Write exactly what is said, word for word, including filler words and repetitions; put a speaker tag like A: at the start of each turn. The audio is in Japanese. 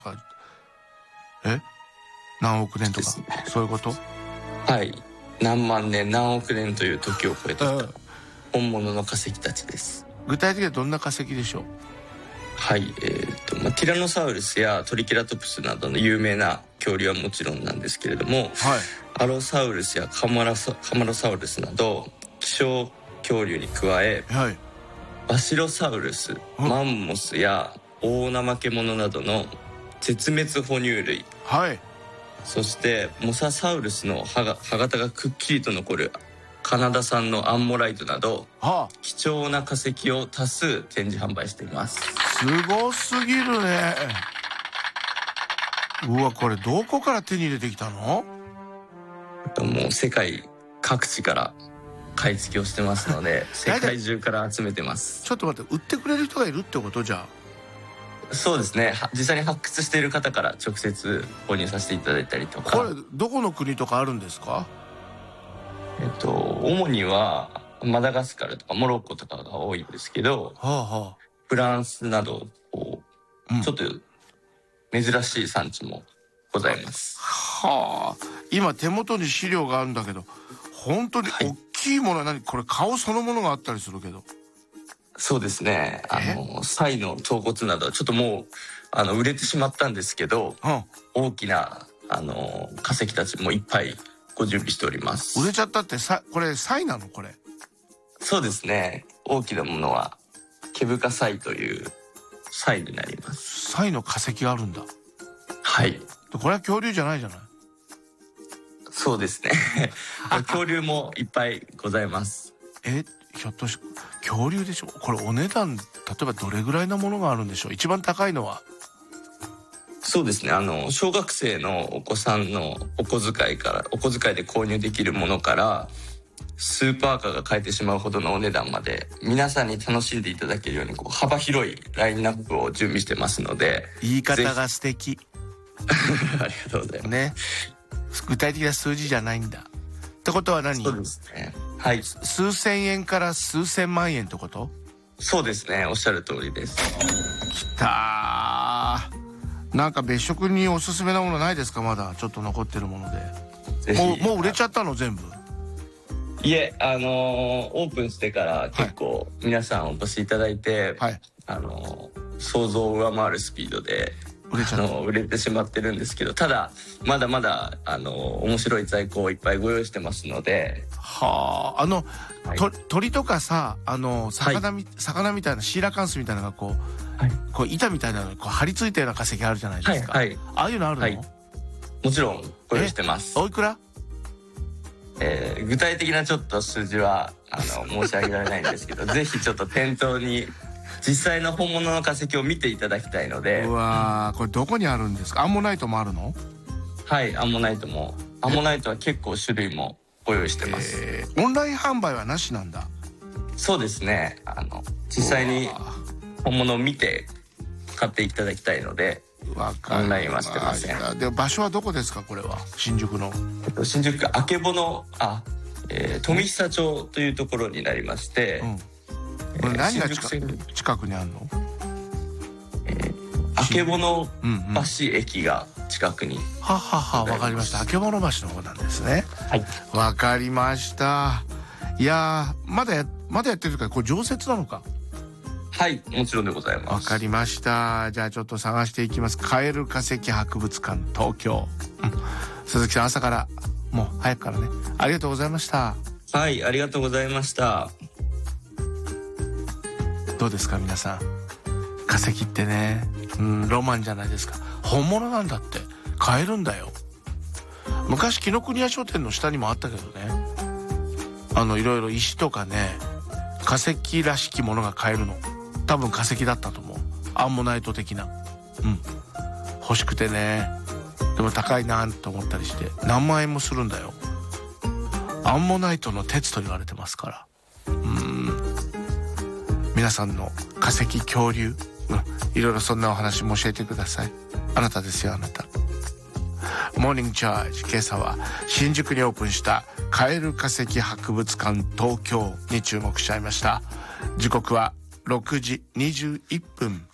A: え何億年とか、ね、そういうこと？
B: はい、何万年何億年という時を超えてきた本物の化石たちです。
A: 具体的にはどんな化石でしょう？
B: はい、えーとまあ、ティラノサウルスやトリケラトプスなどの有名な恐竜はもちろんなんですけれども、はい、アロサウルスやカマラサ、カマロサウルスなど希少恐竜に加え、はい、バシロサウルス、マンモスやオオナマケモノなどの絶滅哺乳類、はい、そしてモササウルスの歯が歯型がくっきりと残るカナダ産のアンモライトなど、はあ、貴重な化石を多数展示販売しています。
A: すごすぎるね。うわ、これどこから手に入れてきたの？
B: もう世界各地から買い付けをしてますので世界中から集めてます。
A: ちょっと待って、売ってくれる人がいるってこと？じゃ
B: あそうですね、実際に発掘している方から直接購入させていただいたりとか。
A: これどこの国とかあるんですか？
B: えっと主にはマダガスカルとかモロッコとかが多いんですけど、はあはあ、フランスなどこう、うん、ちょっと珍しい産地もございます。
A: はあ、今手元に資料があるんだけど、本当に大きいものは何、はい、これ顔そのものがあったりするけど。
B: そうですね、あのサイの頭骨などはちょっともうあの売れてしまったんですけど、うん、大きなあの化石たちもいっぱいご準備しております。
A: 売れちゃったってさ、これサイなの？これ。
B: そうですね、大きなものはケブカサイというサイになります。
A: サイの化石があるんだ。
B: はい。
A: これは恐竜じゃないじゃない。
B: そうですね恐竜もいっぱいございます。
A: え、ひょっとして恐竜でしょ？これお値段例えばどれぐらいのものがあるんでしょう？一番高いのは。
B: そうですね、あの小学生のお子さんのお小遣いからお小遣いで購入できるものからスーパーカーが買えてしまうほどのお値段まで、皆さんに楽しんでいただけるようにこう幅広いラインナップを準備してますので。
A: 言い方が素敵
B: ありがとうございます
A: ね。具体的な数字じゃないんだってことは何？
B: そうですね、はい、
A: 数千円から数千万円ってこと？
B: そうですね、おっしゃる通りです。
A: きたー。なんか別色におすすめなものないですか？まだちょっと残ってるもので。もう、もう売れちゃったの全部？
B: いえ、あのー、オープンしてから結構皆さんお越しいただいて、はい、あのー、想像を上回るスピードで売れちゃった、あのー、売れてしまってるんですけど、ただまだまだ、あのー、面白い在庫をいっぱいご用意してますので。
A: はあ、あの、はい、と鳥とかさ、あの魚み、はい、魚みたいなシーラカンスみたいなのがこう、はい、こう板みたいなのにこう張り付いたような化石あるじゃないですか、はいはい、ああいうのあるの？はい、
B: もちろんご用意してます。
A: おいくら？
B: えー、具体的なちょっと数字はあの申し上げられないんですけどぜひちょっと店頭に実際の本物の化石を見ていただきたいので。
A: うわー、これどこにあるんですか？アンモナイトもあるの？
B: はい、アンモナイトも。アンモナイトは結構種類もご用意してます。
A: えー、オンライン販売はなしなんだ。
B: そうですね、あの実際に本物を見て買っていただきたいのでオンラインはしてません。
A: で場所はどこですか？これは新宿の、
B: えっと、新宿区あけぼのあ、えー、富久町というところになりまして、うん、
A: これ何が近く、近くにあるの？
B: えー、あけぼの橋駅が近くに、うんうん、
A: ははは、わかりました。あけぼの橋の方なんですね。はい、わかりました。いやー、まだやまだやってるから、これ常設なのか？
B: はい、もちろんでございます。
A: わかりました。じゃあちょっと探していきます。カエル化石博物館東京、うん、鈴木さん朝からもう早くからね、ありがとうございました。
B: はい、ありがとうございました。
A: どうですか皆さん、化石ってね、うん、ロマンじゃないですか。本物なんだって、買えるんだよ。昔紀ノ国屋書店の下にもあったけどね、あのいろいろ石とかね、化石らしきものが買えるの。多分化石だったと思う。アンモナイト的な、うん、欲しくてね。でも高いなと思ったりして何万円もするんだよ。アンモナイトの鉄と言われてますから。うん、皆さんの化石、恐竜、うん、いろいろそんなお話も教えてください。あなたですよ、あなた。モーニングチャージ、今朝は新宿にオープンしたカエル化石博物館東京に注目しちゃいました。時刻はろくじにじゅういっぷん。